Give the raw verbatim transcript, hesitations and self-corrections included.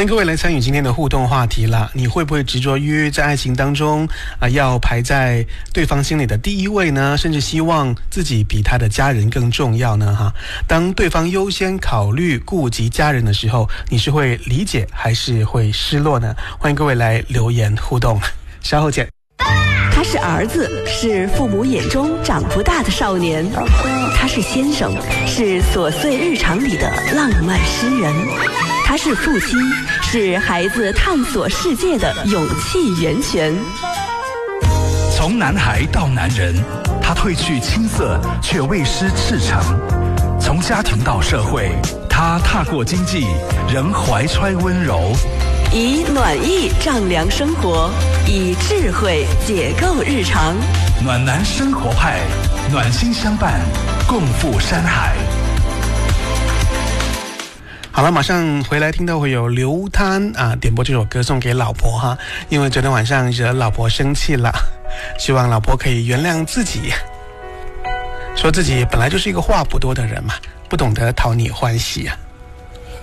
迎各位来参与今天的互动话题啦。你会不会执着于在爱情当中啊、呃，要排在对方心里的第一位呢？甚至希望自己比他的家人更重要呢？哈，当对方优先考虑顾及家人的时候，你是会理解还是会失落呢？欢迎各位来留言互动，稍后见。 他是儿子，是父母眼中长不大的少年；他是先生，是琐碎日常里的浪漫诗人；他是父亲，是孩子探索世界的勇气源泉。 从男孩到男人，他褪去青涩，却未失赤诚；从家庭到社会，他踏过经济，仍怀揣温柔。 以暖意丈量生活，以智慧解构日常。 暖男生活派，暖心相伴，共赴山海。 好了，马上回来听到会有刘滩啊点播这首歌送给老婆哈，因为昨天晚上惹老婆生气了，希望老婆可以原谅自己，说自己本来就是一个话不多的人嘛，不懂得讨你欢喜啊。